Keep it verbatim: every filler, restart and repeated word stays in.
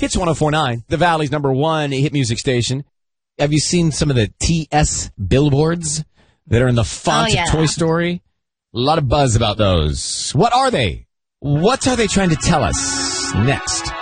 Hits one oh four point nine, the Valley's number one hit music station. Have you seen some of the T S billboards that are in the font Oh, yeah. of Toy Story? A lot of buzz about those. What are they? What are they trying to tell us? Next.